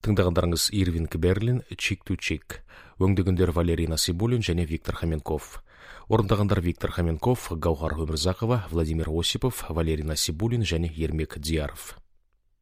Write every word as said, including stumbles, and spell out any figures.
Тыңдағандарыңыз Ирвинг Берлин, Чик ту Чик. Өңдегендер Валерий Насибуллин және Виктор Хоменков. Орындағандар Виктор Хоменков, Гаухар Өмірзақова, Владимир Осипов, Валерий Насибуллин және Ермек Дияров.